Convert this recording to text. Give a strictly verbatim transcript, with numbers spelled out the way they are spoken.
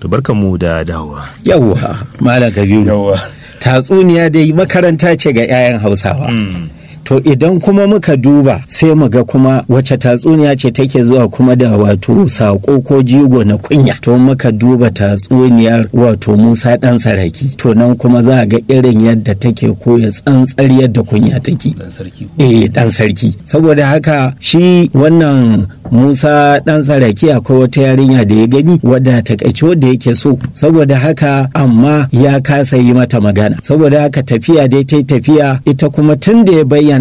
to barkanmu da dawowa. Yawwa Malam Kabiru. Yawwa. Tatsuniya dai makaranta ce ga 'ya'yan Hausawa. Mm. To idan kuma muka duba sai mu ga kuma wace tatsuniya ce take zuwa kuma da wato sako ko jigo na kunya. To muka duba tatsuniyar wato Musa ɗan Saraki. To nan kuma za a ga irin yadda take koya tsantsar yadda kunya take. Dan sarki. Eh ɗan sarki. Saboda haka shi wannan Musa ɗan Saraki akwai wata yarinya da ya gani wadda takaice wadda yake so. Saboda haka amma ya kasa yi mata magana. Saboda haka tafiya dai ta tafiya ita kuma tun da ya bayyana